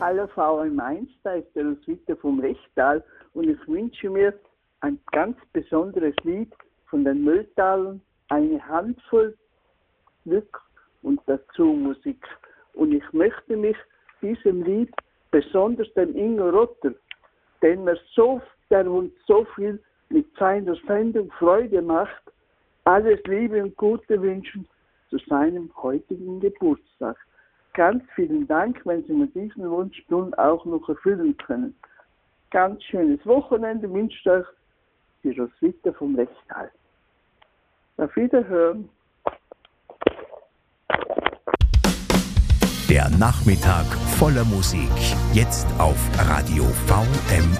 Hallo Frau Mainz, da ist der Roswitha vom Lechtal und ich wünsche mir ein ganz besonderes Lied von den Mülltalern, eine Handvoll Glück und dazu Musik. Und ich möchte mich diesem Lied besonders dem Ingo Rotter, der uns so viel mit seiner Sendung Freude macht, alles Liebe und Gute wünschen zu seinem heutigen Geburtstag. Ganz vielen Dank, wenn Sie mir diesen Wunsch nun auch noch erfüllen können. Ganz schönes Wochenende wünscht euch die Roswitha vom Lechtal. Auf Wiederhören. Der Nachmittag voller Musik. Jetzt auf Radio VM